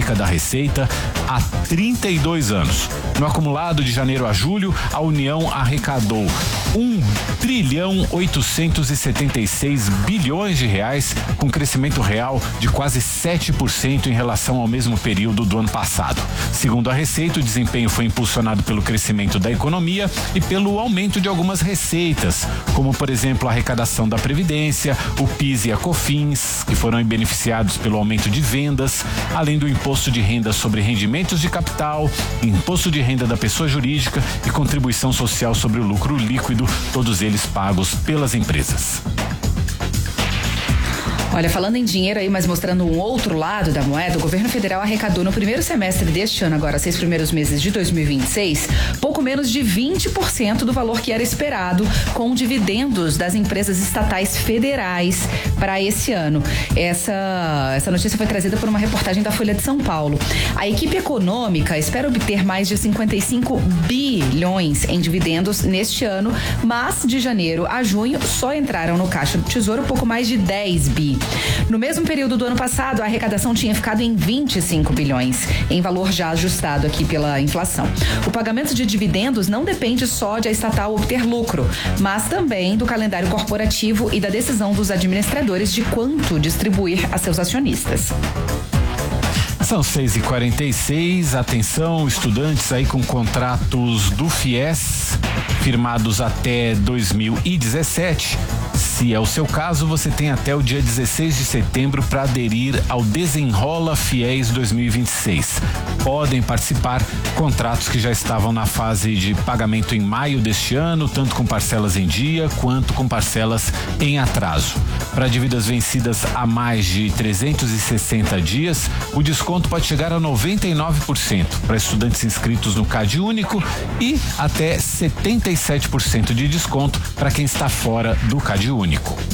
histórica da Receita há 32 anos. No acumulado de janeiro a julho, a União arrecadou 1,876 bilhões de reais, com crescimento real de quase 7% em relação ao mesmo período do ano passado. Segundo a Receita, o desempenho foi impulsionado pelo crescimento da economia e pelo aumento de algumas receitas, como, por exemplo, a arrecadação da Previdência, o PIS e a COFINS, que foram beneficiados pelo aumento de vendas, além do imposto de renda sobre rendimentos de capital, imposto de renda da pessoa jurídica e contribuição social sobre o lucro líquido, todos eles pagos pelas empresas. Olha, falando em dinheiro aí, mas mostrando um outro lado da moeda, o governo federal arrecadou no primeiro semestre deste ano, agora 6 primeiros meses de 2026, pouco menos de 20% do valor que era esperado com dividendos das empresas estatais federais para esse ano. Essa notícia foi trazida por uma reportagem da Folha de São Paulo. A equipe econômica espera obter mais de 55 bilhões em dividendos neste ano, mas de janeiro a junho só entraram no caixa do Tesouro pouco mais de 10 bi. No mesmo período do ano passado, a arrecadação tinha ficado em 25 bilhões, em valor já ajustado aqui pela inflação. O pagamento de dividendos não depende só de a estatal obter lucro, mas também do calendário corporativo e da decisão dos administradores de quanto distribuir a seus acionistas. São 6h46, atenção, estudantes aí com contratos do FIES firmados até 2017. Se é o seu caso, você tem até o dia 16 de setembro para aderir ao Desenrola Fiéis 2026. Podem participar contratos que já estavam na fase de pagamento em maio deste ano, tanto com parcelas em dia quanto com parcelas em atraso. Para dívidas vencidas há mais de 360 dias, o desconto pode chegar a 99% para estudantes inscritos no CAD Único e até 77% de desconto para quem está fora do CAD Único.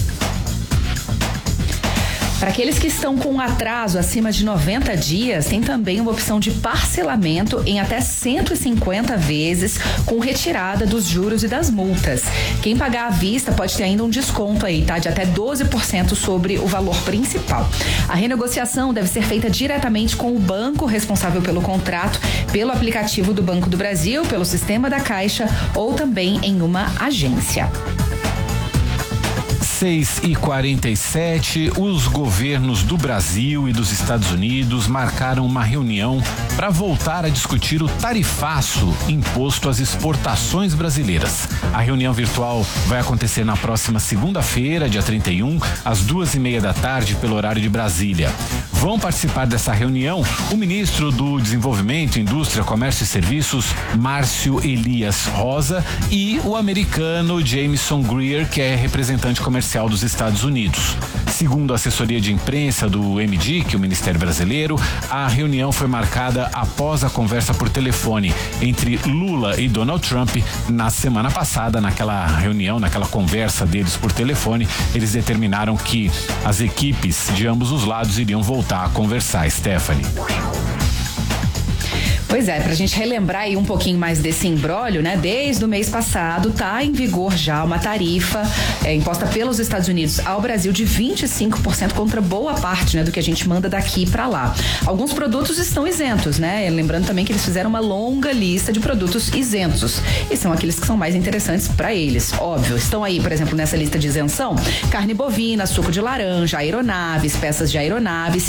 Para aqueles que estão com atraso acima de 90 dias, tem também uma opção de parcelamento em até 150 vezes com retirada dos juros e das multas. Quem pagar à vista pode ter ainda um desconto aí, tá? De até 12% sobre o valor principal. A renegociação deve ser feita diretamente com o banco responsável pelo contrato, pelo aplicativo do Banco do Brasil, pelo sistema da Caixa ou também em uma agência. 6h47, os governos do Brasil e dos Estados Unidos marcaram uma reunião para voltar a discutir o tarifaço imposto às exportações brasileiras. A reunião virtual vai acontecer na próxima segunda-feira, dia 31, às 2:30 da tarde, pelo horário de Brasília. Vão participar dessa reunião o ministro do Desenvolvimento, Indústria, Comércio e Serviços, Márcio Elias Rosa, e o americano Jameson Greer, que é representante comercial dos Estados Unidos. Segundo a assessoria de imprensa do MDIC, o Ministério Brasileiro, a reunião foi marcada após a conversa por telefone entre Lula e Donald Trump na semana passada. Naquela reunião, naquela conversa deles por telefone, eles determinaram que as equipes de ambos os lados iriam voltar a conversar. Stephanie. Pois é, pra gente relembrar aí um pouquinho mais desse imbróglio, né? Desde o mês passado tá em vigor já uma tarifa imposta pelos Estados Unidos ao Brasil de 25% contra boa parte, né, do que a gente manda daqui pra lá. Alguns produtos estão isentos, né? Lembrando também que eles fizeram uma longa lista de produtos isentos e são aqueles que são mais interessantes pra eles, óbvio. Estão aí, por exemplo, nessa lista de isenção, carne bovina, suco de laranja, aeronaves, peças de aeronaves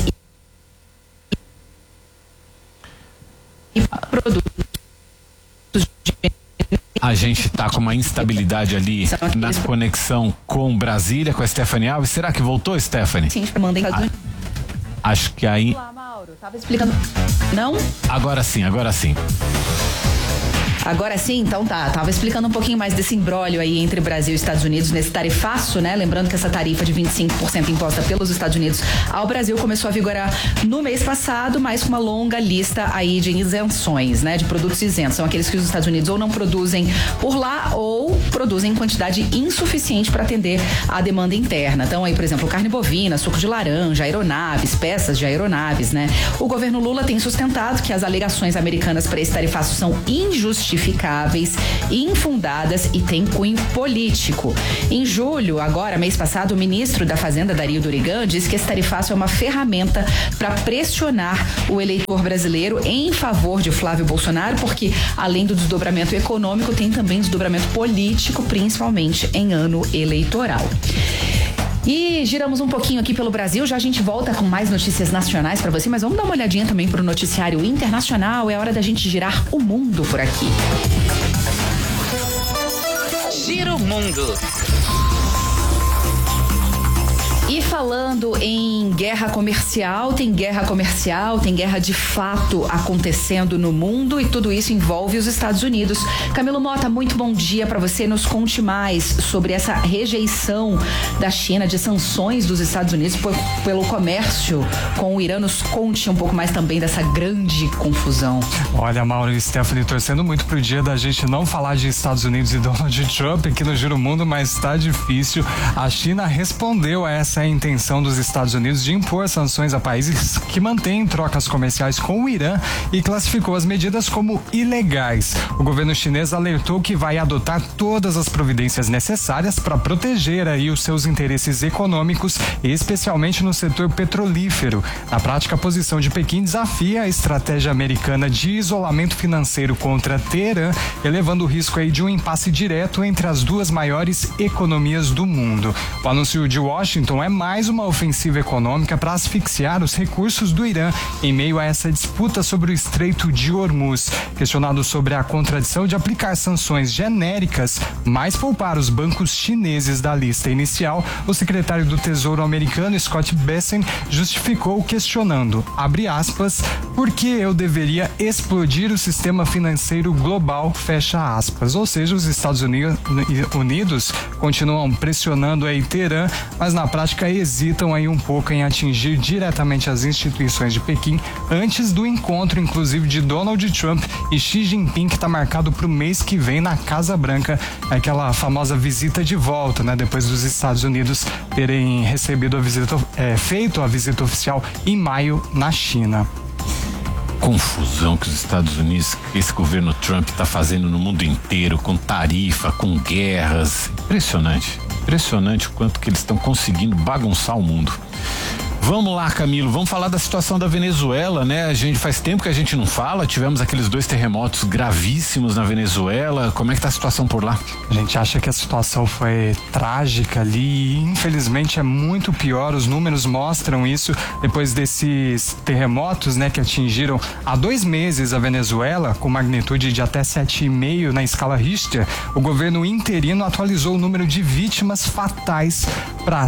e produtos de... A gente tá com uma instabilidade ali na conexão com Brasília, com a Stephanie Alves. Será que voltou, Stephanie? Sim, mandei. Acho que aí... Olá, Mauro, tava explicando... Não? Agora sim, agora sim. Agora sim, então tá. Tava explicando um pouquinho mais desse imbróglio aí entre Brasil e Estados Unidos nesse tarifaço, né? Lembrando que essa tarifa de 25% imposta pelos Estados Unidos ao Brasil começou a vigorar no mês passado, mas com uma longa lista aí de isenções, né? De produtos isentos. São aqueles que os Estados Unidos ou não produzem por lá ou produzem em quantidade insuficiente para atender à demanda interna. Então aí, por exemplo, carne bovina, suco de laranja, aeronaves, peças de aeronaves, né? O governo Lula tem sustentado que as alegações americanas para esse tarifaço são injustificadas injustificáveis, infundadas e têm cunho político. Em julho, agora, mês passado, o ministro da Fazenda, Dario Durigan, disse que esse tarifaço é uma ferramenta para pressionar o eleitor brasileiro em favor de Flávio Bolsonaro, porque além do desdobramento econômico, tem também desdobramento político, principalmente em ano eleitoral. E giramos um pouquinho aqui pelo Brasil, já a gente volta com mais notícias nacionais para você, mas vamos dar uma olhadinha também pro noticiário internacional, é hora da gente girar o mundo por aqui. Gira o mundo. E falando em guerra comercial, tem guerra de fato acontecendo no mundo, e tudo isso envolve os Estados Unidos. Camilo Mota, muito bom dia para você. Nos conte mais sobre essa rejeição da China de sanções dos Estados Unidos pelo comércio com o Irã. Nos conte um pouco mais também dessa grande confusão. Olha, Mauro e Stephanie, torcendo muito pro dia da gente não falar de Estados Unidos e Donald Trump aqui no Giro Mundo, mas tá difícil. A China respondeu a essa intenção dos Estados Unidos de impor sanções a países que mantêm trocas comerciais com o Irã e classificou as medidas como ilegais. O governo chinês alertou que vai adotar todas as providências necessárias para proteger aí os seus interesses econômicos, especialmente no setor petrolífero. Na prática, a posição de Pequim desafia a estratégia americana de isolamento financeiro contra Teherã, elevando o risco aí de um impasse direto entre as duas maiores economias do mundo. O anúncio de Washington é mais uma ofensiva econômica para asfixiar os recursos do Irã em meio a essa disputa sobre o Estreito de Hormuz. Questionado sobre a contradição de aplicar sanções genéricas, mas poupar os bancos chineses da lista inicial, o secretário do Tesouro americano, Scott Bessent, justificou questionando, abre aspas, por que eu deveria explodir o sistema financeiro global, fecha aspas. Ou seja, os Estados Unidos continuam pressionando aí Teherã, mas na prática hesitam aí um pouco em atingir diretamente as instituições de Pequim antes do encontro, inclusive, de Donald Trump e Xi Jinping, que está marcado para o mês que vem na Casa Branca, aquela famosa visita de volta, né? Depois dos Estados Unidos terem recebido feito a visita oficial em maio na China. Confusão que os Estados Unidos, esse governo Trump está fazendo no mundo inteiro, com tarifa, com guerras. Impressionante o quanto que eles estão conseguindo bagunçar o mundo. Vamos lá, Camilo, vamos falar da situação da Venezuela, né? Faz tempo que a gente não fala, tivemos aqueles 2 terremotos gravíssimos na Venezuela. Como é que tá a situação por lá? A gente acha que a situação foi trágica ali e infelizmente é muito pior, os números mostram isso. Depois desses terremotos, né, que atingiram há 2 meses a Venezuela, com magnitude de até 7,5 na escala Richter, o governo interino atualizou o número de vítimas fatais para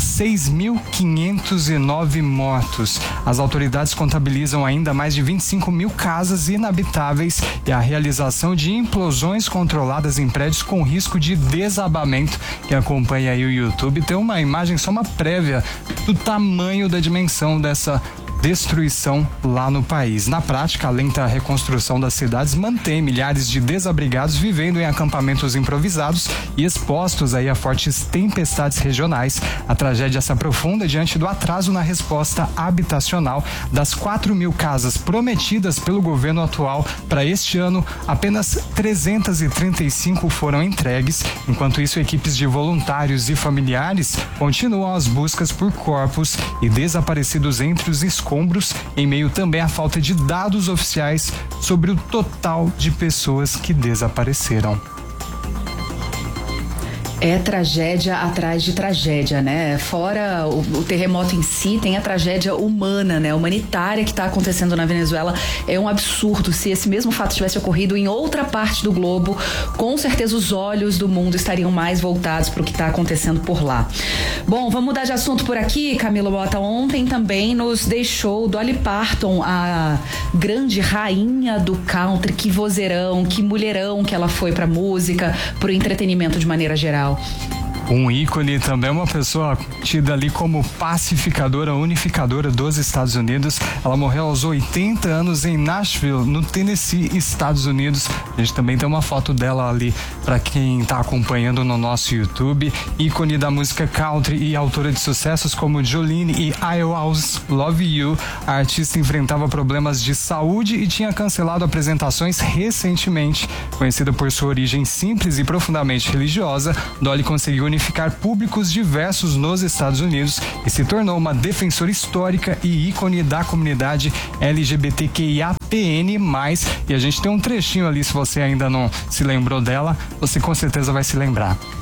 6.509 mortos. As autoridades contabilizam ainda mais de 25 mil casas inabitáveis e a realização de implosões controladas em prédios com risco de desabamento. Quem acompanha aí o YouTube tem uma imagem, só uma prévia do tamanho da dimensão dessa destruição lá no país. Na prática, a lenta reconstrução das cidades mantém milhares de desabrigados vivendo em acampamentos improvisados e expostos aí a fortes tempestades regionais. A tragédia se aprofunda diante do atraso na resposta habitacional. Das 4.000 casas prometidas pelo governo atual para este ano, apenas 335 foram entregues. Enquanto isso, equipes de voluntários e familiares continuam as buscas por corpos e desaparecidos entre os escombros, em meio também à falta de dados oficiais sobre o total de pessoas que desapareceram. É tragédia atrás de tragédia, né? Fora o terremoto em si, tem a tragédia humana, né? Humanitária que está acontecendo na Venezuela. É um absurdo. Se esse mesmo fato tivesse ocorrido em outra parte do globo, com certeza os olhos do mundo estariam mais voltados para o que está acontecendo por lá. Bom, vamos mudar de assunto por aqui, Camilo Mota. Ontem também nos deixou Dolly Parton, a grande rainha do country. Que vozeirão, que mulherão que ela foi para música, para o entretenimento de maneira geral. Um ícone também, uma pessoa tida ali como pacificadora, unificadora dos Estados Unidos. Ela morreu aos 80 anos em Nashville, no Tennessee, Estados Unidos. A gente também tem uma foto dela ali para quem está acompanhando no nosso YouTube. Ícone da música country e autora de sucessos como Jolene e I Always Love You. A artista enfrentava problemas de saúde e tinha cancelado apresentações recentemente. Conhecida por sua origem simples e profundamente religiosa, Dolly conseguiu unificar públicos diversos nos Estados Unidos e se tornou uma defensora histórica e ícone da comunidade LGBTQIAPN+. E a gente tem um trechinho ali, se você ainda não se lembrou dela, você com certeza vai se lembrar.